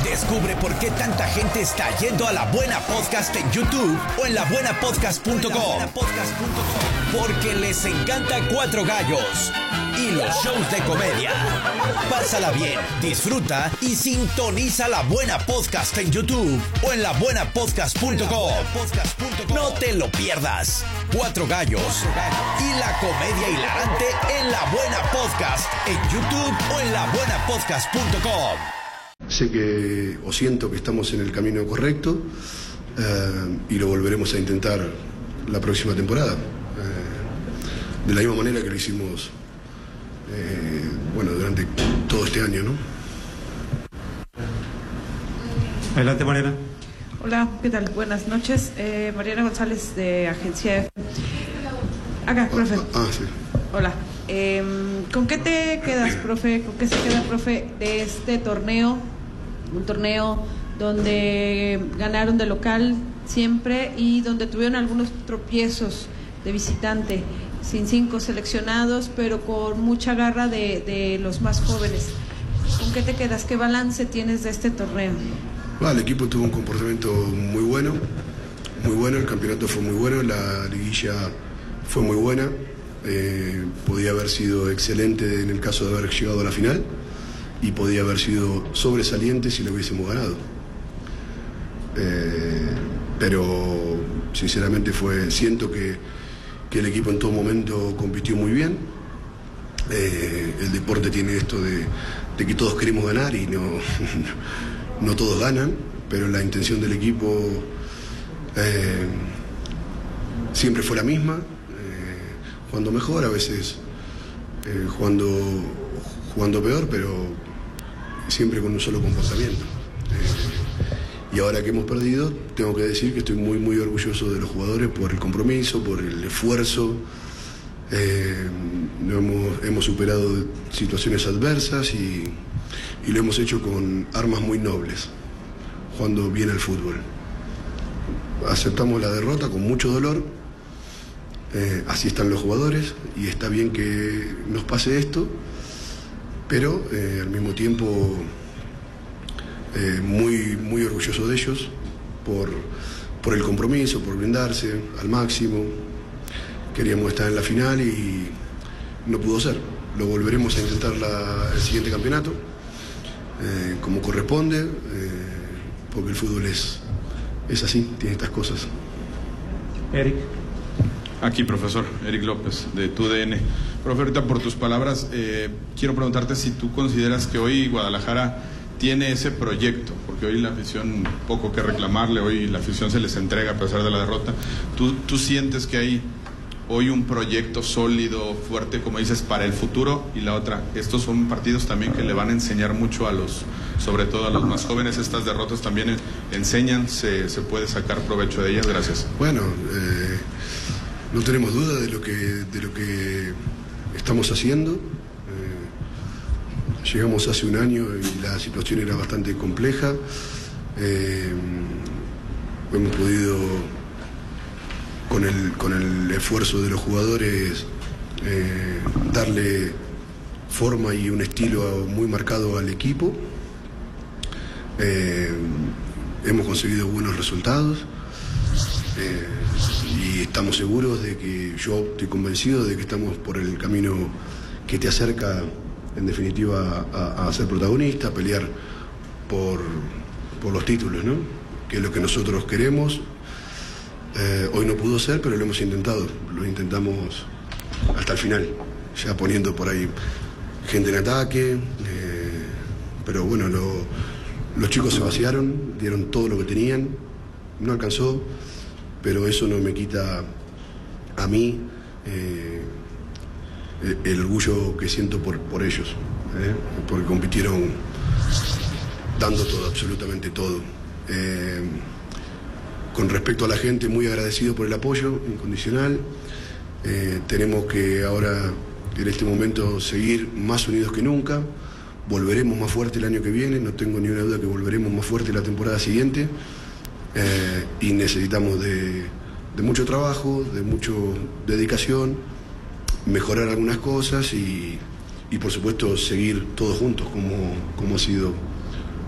Descubre por qué tanta gente está yendo a La Buena Podcast en YouTube o en labuenapodcast.com. Porque les encanta Cuatro Gallos y los shows de comedia. Pásala bien, disfruta y sintoniza La Buena Podcast en YouTube o en labuenapodcast.com. No te lo pierdas. Cuatro Gallos y la comedia hilarante en La Buena Podcast en YouTube o en labuenapodcast.com. Sé que, o siento que estamos en el camino correcto y lo volveremos a intentar la próxima temporada. De la misma manera que lo hicimos durante todo este año, ¿no? Adelante, Mariana. Hola, ¿qué tal? Buenas noches. Mariana González, de Agencia F. Acá, profe. Sí. Hola. ¿Con qué te quedas, profe? ¿Con qué se queda, profe, de este torneo? Un torneo donde ganaron de local siempre y donde tuvieron algunos tropiezos de visitante, sin 5 seleccionados, pero con mucha garra de los más jóvenes. ¿Con qué te quedas? ¿Qué balance tienes de este torneo? El equipo tuvo un comportamiento muy bueno, el campeonato fue muy bueno, la liguilla fue muy buena, podía haber sido excelente en el caso de haber llegado a la final y podía haber sido sobresaliente si lo hubiésemos ganado. Pero sinceramente siento que el equipo en todo momento compitió muy bien. El deporte tiene esto de que todos queremos ganar y no todos ganan, pero la intención del equipo siempre fue la misma, jugando mejor, a veces jugando peor, pero siempre con un solo comportamiento. Y ahora que hemos perdido, tengo que decir que estoy muy, muy orgulloso de los jugadores por el compromiso, por el esfuerzo. Hemos superado situaciones adversas y lo hemos hecho con armas muy nobles, jugando bien al fútbol. Aceptamos la derrota con mucho dolor, así están los jugadores y está bien que nos pase esto, pero al mismo tiempo muy, muy orgulloso de ellos por el compromiso, por brindarse al máximo. Queríamos estar en la final y no pudo ser. Lo volveremos a intentar el siguiente campeonato, como corresponde, porque el fútbol es así, tiene estas cosas. Eric. Aquí, profesor, Eric López, de TUDN. Profe, ahorita por tus palabras, quiero preguntarte si tú consideras que hoy Guadalajara tiene ese proyecto, porque hoy la afición, poco que reclamarle, hoy la afición se les entrega a pesar de la derrota. ¿Tú sientes que hay hoy un proyecto sólido, fuerte, como dices, para el futuro? Y la otra, estos son partidos también que le van a enseñar mucho sobre todo a los más jóvenes. Estas derrotas también enseñan, se puede sacar provecho de ellas. Gracias. Bueno, no tenemos duda de lo que estamos haciendo. Llegamos hace un año y la situación era bastante compleja. Hemos podido, con el esfuerzo de los jugadores, darle forma y un estilo muy marcado al equipo. Hemos conseguido buenos resultados y estamos seguros de que, yo estoy convencido de que estamos por el camino que te acerca en definitiva a ser protagonista, a pelear por los títulos, ¿no? Que es lo que nosotros queremos. Hoy no pudo ser, pero lo hemos intentado, lo intentamos hasta el final, ya poniendo por ahí gente en ataque, pero bueno, los chicos se vaciaron, dieron todo lo que tenían, no alcanzó, pero eso no me quita a mí el orgullo que siento por ellos, porque compitieron dando todo, absolutamente todo. Con respecto a la gente, muy agradecido por el apoyo incondicional. Tenemos que ahora, en este momento, seguir más unidos que nunca. Volveremos más fuerte el año que viene, no tengo ni una duda que volveremos más fuerte la temporada siguiente. Y necesitamos de mucho trabajo, de mucha dedicación, mejorar algunas cosas y por supuesto seguir todos juntos como ha sido